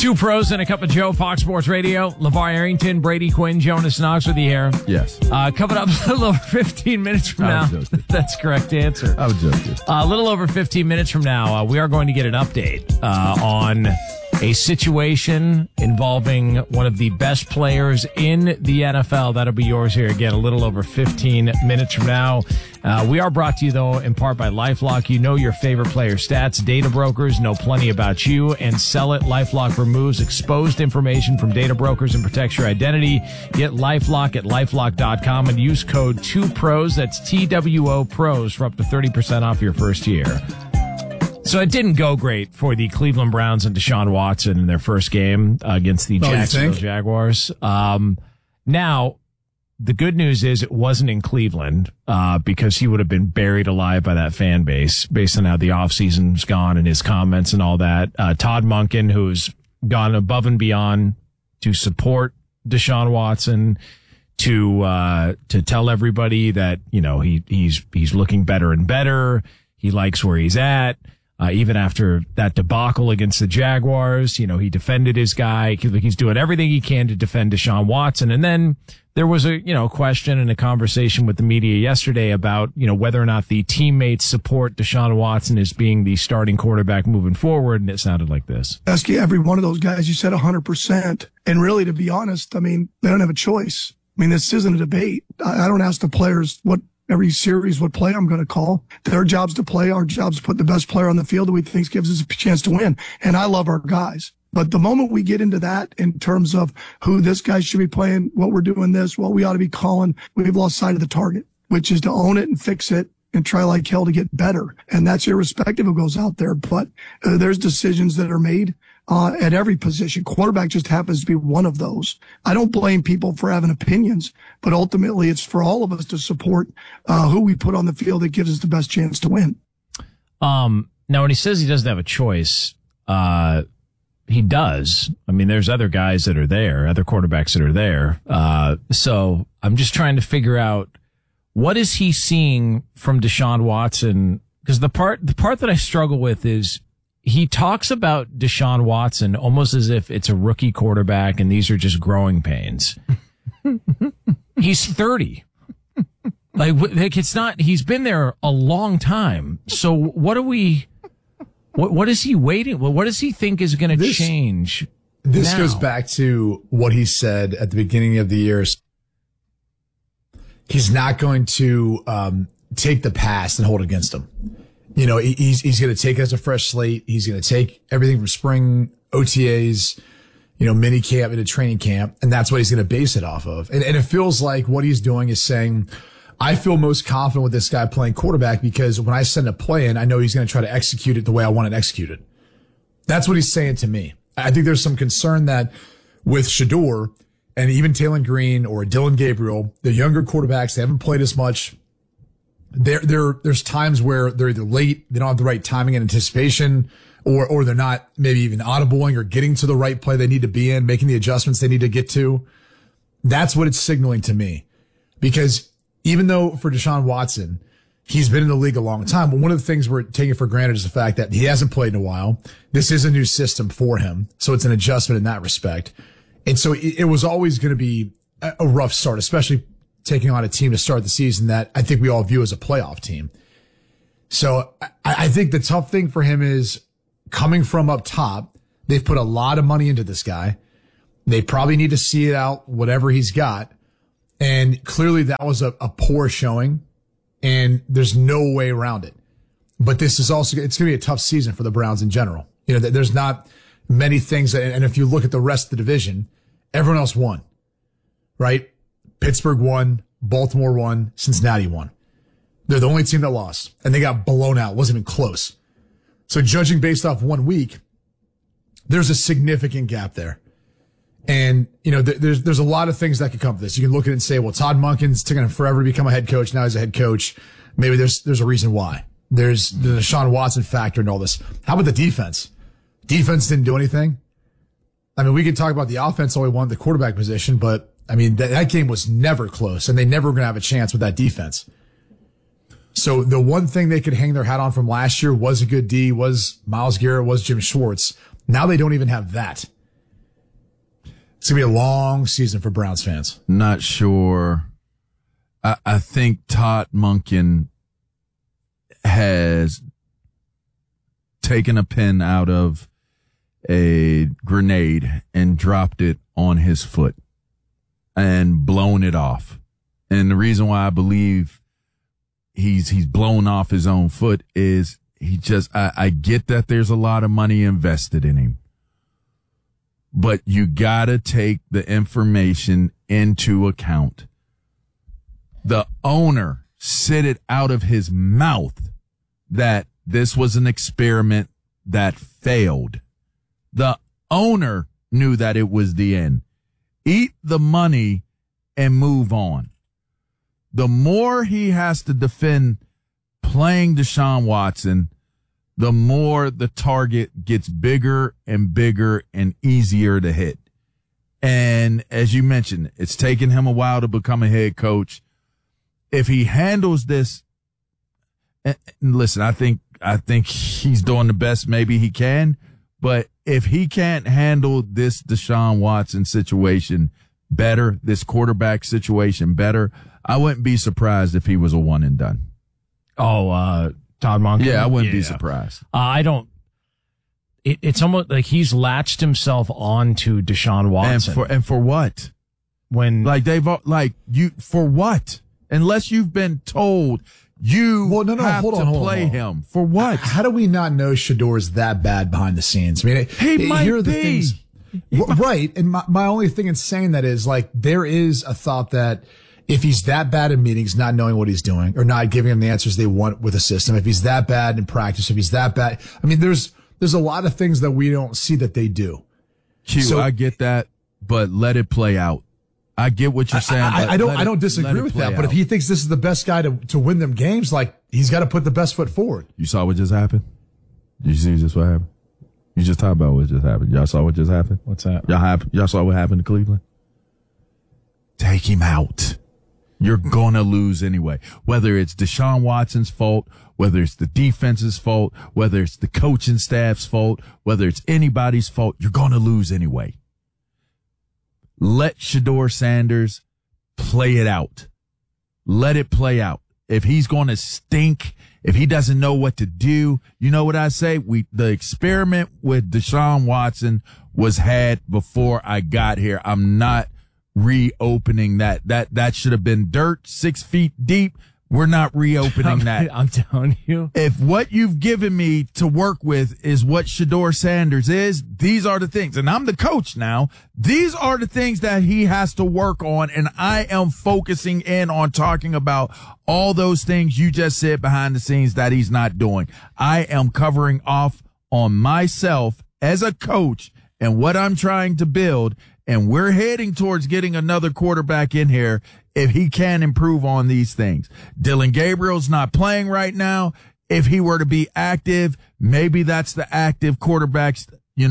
Two pros and a cup of Joe, Fox Sports Radio. LeVar Arrington, Brady Quinn, Jonas Knox with you here. Yes. Coming up a little over 15 minutes from now. That's the correct answer. I was joking. A little over 15 minutes from now, we are going to get an update on a situation involving one of the best players in the NFL. That'll be yours here again a little over 15 minutes from now. We are brought to you, though, in part by LifeLock. You know your favorite player stats. Data brokers know plenty about you and sell it. LifeLock removes exposed information from data brokers and protects your identity. Get LifeLock at LifeLock.com and use code 2PROS. That's TWO PROS for up to 30% off your first year. So it didn't go great for the Cleveland Browns and Deshaun Watson in their first game against the Jacksonville Jaguars. Now, the good news is it wasn't in Cleveland because he would have been buried alive by that fan base based on how the offseason's gone and his comments and all that. Todd Monken, who's gone above and beyond to support Deshaun Watson, to tell everybody that, you know, he's looking better and better. He likes where he's at. Even after that debacle against the Jaguars, you know, he defended his guy. He's doing everything he can to defend Deshaun Watson. And then there was a, you know, question and a conversation with the media yesterday about, you know, whether or not the teammates support Deshaun Watson as being the starting quarterback moving forward. And it sounded like this. Ask every one of those guys, you said 100%. And really, to be honest, I mean, they don't have a choice. I mean, this isn't a debate. I don't ask the players every series what play I'm going to call. Their job's to play. Our job's to put the best player on the field that we think gives us a chance to win. And I love our guys. But the moment we get into that in terms of who this guy should be playing, what we're doing this, what we ought to be calling, we've lost sight of the target, which is to own it and fix it and try like hell to get better. And that's irrespective of who goes out there. But there's decisions that are made at every position. Quarterback just happens to be one of those. I don't blame people for having opinions, but ultimately it's for all of us to support who we put on the field that gives us the best chance to win. Now, when he says he doesn't have a choice, he does. I mean, there's other guys that are there, other quarterbacks that are there. So I'm just trying to figure out, what is he seeing from Deshaun Watson? Because the part that I struggle with is he talks about Deshaun Watson almost as if it's a rookie quarterback and these are just growing pains. He's 30. Like it's not, he's been there a long time. So what is he waiting? Well, what does he think is going to change? This now? Goes back to what he said at the beginning of the year. He's not going to take the past and hold it against him. You know, he's going to take it as a fresh slate. He's going to take everything from spring OTAs, you know, mini camp into training camp, and that's what he's going to base it off of. And it feels like what he's doing is saying, I feel most confident with this guy playing quarterback because when I send a play in, I know he's going to try to execute it the way I want it executed. That's what he's saying to me. I think there's some concern that with Shedeur and even Taylor Green or Dylan Gabriel, the younger quarterbacks, they haven't played as much. There's times where they're either late, they don't have the right timing and anticipation, or they're not maybe even audibling or getting to the right play they need to be in, making the adjustments they need to get to. That's what it's signaling to me. Because even though for Deshaun Watson, he's been in the league a long time, but one of the things we're taking for granted is the fact that he hasn't played in a while. This is a new system for him, so it's an adjustment in that respect. And so it was always going to be a rough start, especially taking on a team to start the season that I think we all view as a playoff team. So I think the tough thing for him is coming from up top. They've put a lot of money into this guy. They probably need to see it out, whatever he's got. And clearly that was a poor showing, and there's no way around it. But this is also, it's going to be a tough season for the Browns in general. You know, there's not many things. And if you look at the rest of the division, everyone else won, right? Pittsburgh won, Baltimore won, Cincinnati won. They're the only team that lost, and they got blown out. It wasn't even close. So judging based off 1 week, there's a significant gap there. And, you know, there's a lot of things that could come from this. You can look at it and say, well, Todd Monken's taking forever to become a head coach. Now he's a head coach. Maybe there's a reason why. There's the Deshaun Watson factor and all this. How about the defense? Defense didn't do anything. I mean, we could talk about the offense only won the quarterback position, but I mean, that game was never close, and they never were going to have a chance with that defense. So the one thing they could hang their hat on from last year was a good D, was Myles Garrett, was Jim Schwartz. Now they don't even have that. It's going to be a long season for Browns fans. Not sure. I think Todd Monken has taken a pin out of a grenade and dropped it on his foot and blown it off. And the reason why I believe he's blown off his own foot is I get that there's a lot of money invested in him, but you gotta take the information into account. The owner said it out of his mouth that this was an experiment that failed. The owner knew that it was the end. Eat the money and move on. The more he has to defend playing Deshaun Watson, the more the target gets bigger and bigger and easier to hit. And as you mentioned, it's taken him a while to become a head coach. If he handles this, and listen, I think he's doing the best maybe he can, but if he can't handle this Deshaun Watson situation better, this quarterback situation better, I wouldn't be surprised if he was a one and done. Oh, Todd Monken? Yeah, I wouldn't be surprised. I don't. It's almost like he's latched himself onto Deshaun Watson. And for what? When For what? Unless you've been told have to play him. For what? How do we not know Shador's that bad behind the scenes? I mean, he might here are the be. things, right? And my only thing in saying that is like there is a thought that if he's that bad in meetings, not knowing what he's doing or not giving them the answers they want with a system, if he's that bad in practice, if he's that bad, I mean, there's a lot of things that we don't see that they do. I get that, but let it play out. I get what you're saying. I don't disagree with that. But if he thinks this is the best guy to win them games, like he's got to put the best foot forward. You saw what just happened? Did you see just what happened? You just talked about what just happened. Y'all saw what just happened? What's that? Y'all saw what happened to Cleveland? Take him out. You're going to lose anyway. Whether it's Deshaun Watson's fault, whether it's the defense's fault, whether it's the coaching staff's fault, whether it's anybody's fault, you're going to lose anyway. Let Shedeur Sanders play it out. Let it play out. If he's going to stink, if he doesn't know what to do, you know what I say? The experiment with Deshaun Watson was had before I got here. I'm not reopening that. That should have been dirt 6 feet deep. We're not reopening that. I'm telling you. If what you've given me to work with is what Shedeur Sanders is, these are the things. And I'm the coach now. These are the things that he has to work on. And I am focusing in on talking about all those things you just said behind the scenes that he's not doing. I am covering off on myself as a coach and what I'm trying to build. And we're heading towards getting another quarterback in here if he can improve on these things. Dylan Gabriel's not playing right now. If he were to be active, maybe that's the active quarterback's,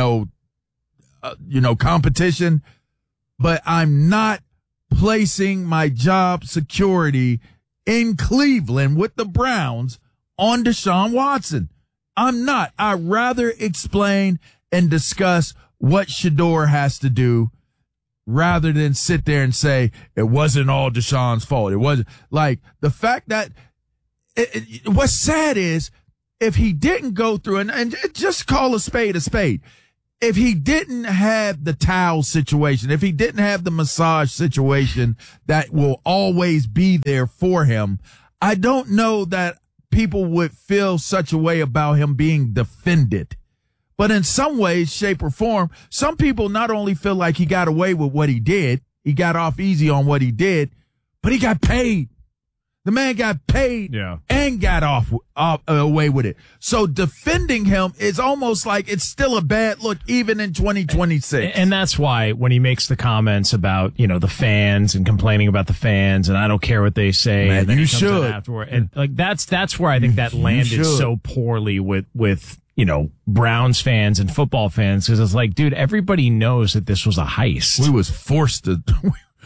competition. But I'm not placing my job security in Cleveland with the Browns on Deshaun Watson. I'm not. I'd rather explain and discuss what Shedeur has to do rather than sit there and say it wasn't all Deshaun's fault. It wasn't like the fact that what's sad is if he didn't go through and just call a spade, if he didn't have the towel situation, if he didn't have the massage situation that will always be there for him, I don't know that people would feel such a way about him being defended. But in some ways, shape, or form, some people not only feel like he got away with what he did, he got off easy on what he did, but he got paid. The man got paid and got off away with it. So defending him is almost like it's still a bad look even in 2026. And that's why when he makes the comments about, the fans and complaining about the fans and I don't care what they say. Man, and then you he comes should. out afterward. And like that's where I think that landed so poorly with Browns fans and football fans, because it's like, dude, everybody knows that this was a heist. We was forced to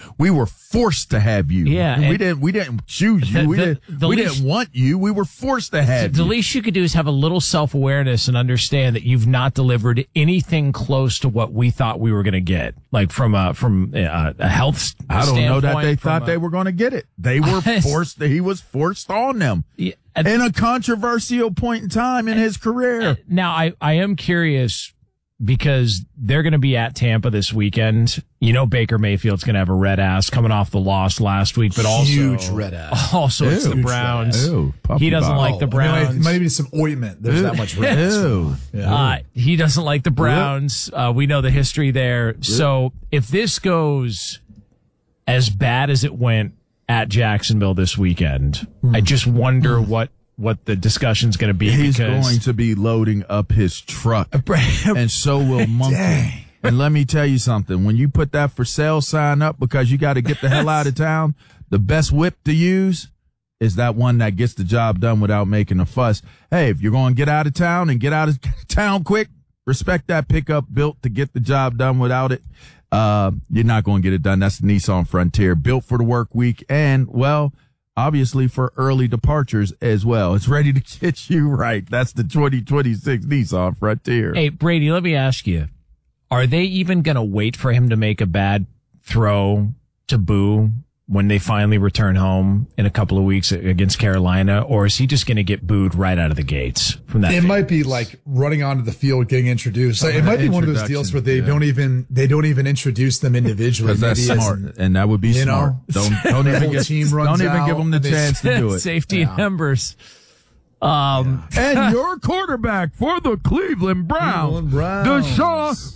We were forced to have you. Yeah, we didn't choose you. We didn't want you. We were forced to have the you. least you could do is have a little self-awareness and understand that you've not delivered anything close to what we thought we were going to get, like from a health I don't know that they standpoint, thought they were going to get it. They were forced. He was forced on them Yeah, in a controversial point in time in his career. Now, I am curious because they're going to be at Tampa this weekend. You know, Baker Mayfield's going to have a red ass coming off the loss last week, but also Huge red ass. Also, it's the Huge Browns. Ew, puppy He doesn't ball. like the It Browns. might be some ointment. There's that much red. Ew. He doesn't like the Browns. We know the history there. So if this goes as bad as it went at Jacksonville this weekend, I just wonder what the discussion's going to be. He's because going to be loading up his truck, and so will Monkey. Dang. And let me tell you something. When you put that for sale sign up because you got to get the hell out of town, the best whip to use is that one that gets the job done without making a fuss. Hey, if you're going to get out of town and get out of town quick, respect that pickup built to get the job done without it. You're not going to get it done. That's the Nissan Frontier, built for the work week and, well, obviously for early departures as well. It's ready to get you right. That's the 2026 Nissan Frontier. Hey, Brady, let me ask you, are they even going to wait for him to make a bad throw to Boo when they finally return home in a couple of weeks against Carolina, or is he just going to get booed right out of the gates from that? It might be like running onto the field, getting introduced. Like, it might be one of those deals where they don't even introduce them individually. Because that's Maybe smart, and that would be you know, smart. Don't the even whole team runs don't even give out them the and they chance to do it. Safety in numbers. And your quarterback for the Cleveland Browns, Deshaun.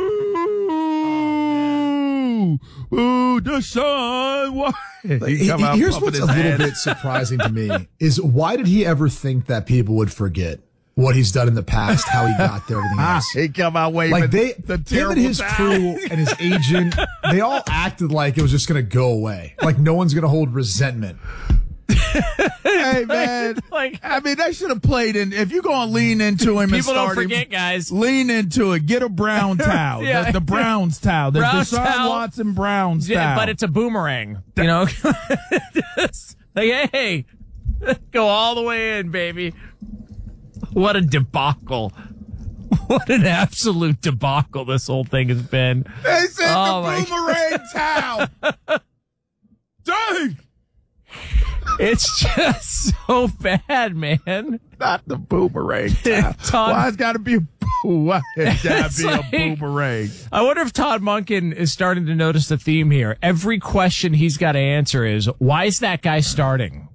Ooh, Deshaun. Here's what's a little bit surprising to me is why did he ever think that people would forget what he's done in the past, how he got there, everything else? He come out waving Like the him terrible and his towel. crew and his agent, they all acted like it was just going to go away. Like no one's going to hold resentment. Hey man, I mean, they should have played in. If you're gonna lean into him, and People don't start him, forget, guys. lean into it. Get a brown towel, Yeah. the Browns towel, the Brown Deshaun towel. Watson Browns Yeah, towel. but it's a boomerang. You know, Just like, hey, go all the way in, baby. What a debacle! What an absolute debacle this whole thing has been. They said Oh, the my boomerang towel. Dang, It's just so bad, man. not the boomerang towel. Todd- Why it's got to be a why it's got It's to be like- a boomerang? I wonder if Todd Monken is starting to notice the theme here. Every question he's got to answer is, why is that guy starting?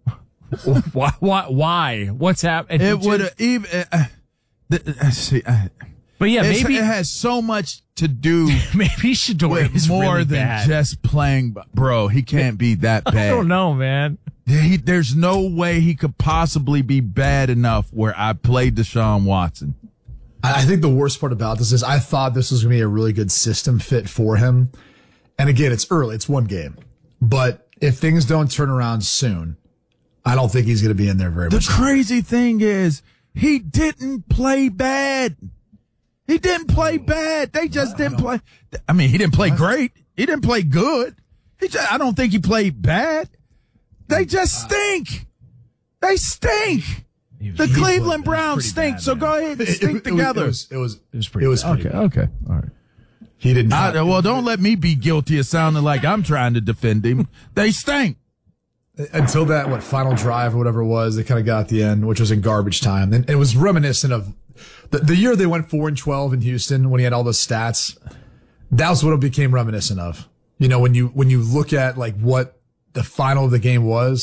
Why? What's happening? It would have even. See, But yeah, maybe it has so much to do maybe Shadori with is more really than bad. just playing. Bro, he can't be that bad. I don't know, man. There's no way he could possibly be bad enough where I played Deshaun Watson. I think the worst part about this is I thought this was going to be a really good system fit for him. And again, it's early. It's one game. But if things don't turn around soon, I don't think he's going to be in there very The much. crazy thing is, he didn't play bad. He didn't play bad. They just didn't play. I mean, he didn't play great. He didn't play good. I don't think he played bad. They just stink. They stink. The Cleveland Browns stink. So go ahead and stink together. It was pretty pretty bad. bad. Okay. All right. He did not. Well, don't let me be guilty of sounding like I'm trying to defend him. They stink. Until that, final drive or whatever it was, they kind of got at the end, which was in garbage time. And it was reminiscent of the year they went 4-12 in Houston when he had all those stats. That was what it became reminiscent of. You know, when you look at like what the final of the game was,